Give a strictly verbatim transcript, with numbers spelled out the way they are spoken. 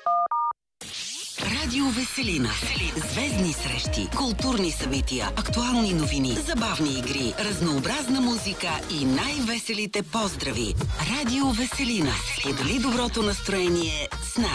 Радио Веселина. Звездни срещи, културни събития, актуални новини, забавни игри, разнообразна музика и най-веселите поздрави. Радио Веселина. Сподели доброто настроение с нас.